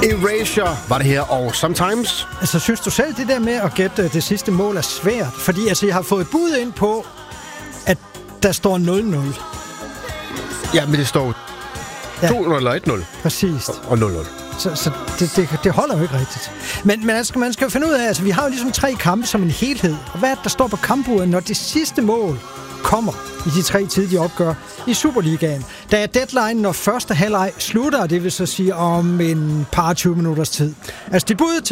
Erasure var det her, og Sometimes. Altså, synes du selv, det der med at gætte det sidste mål er svært? Fordi altså, jeg har fået bud ind på, at der står 0-0. Ja, men det står 2-0 eller 1-0. Præcis. Og 0-0. Så det holder jo ikke rigtigt. Men man skal jo finde ud af, altså vi har jo ligesom 3 kampe som en helhed. Og hvad er det, der står på kampuret, når det sidste mål kommer i de 3 tidlige opgør i Superligaen? Der er deadline, når første halvleg slutter, det vil så sige om en par 20 minutters tid. Altså dit bud til